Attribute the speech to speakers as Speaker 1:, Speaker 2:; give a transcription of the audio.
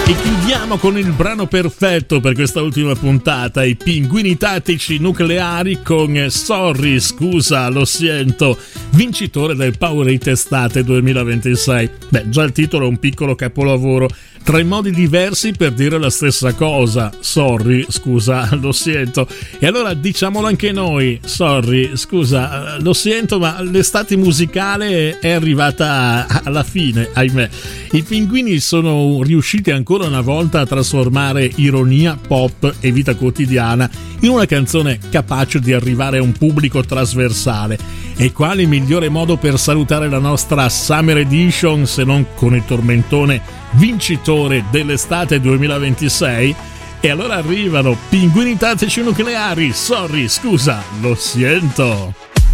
Speaker 1: E chiudiamo con il brano perfetto per questa ultima puntata, i Pinguini Tattici Nucleari con Sorry, scusa, lo sento, vincitore del Powerade Estate 2026. Beh, già il titolo è un piccolo capolavoro, 3 modi diversi per dire la stessa cosa. Sorry, scusa, lo sento. E allora diciamolo anche noi, sorry, scusa, lo sento, ma l'estate musicale è arrivata alla fine, ahimè. I Pinguini sono riusciti ancora una volta a trasformare ironia, pop e vita quotidiana in una canzone capace di arrivare a un pubblico trasversale. E quale migliore modo per salutare la nostra Summer Edition se non con il tormentone vincitore dell'estate 2026? E allora arrivano Pinguini Tattici Nucleari, sorry, scusa, lo sento.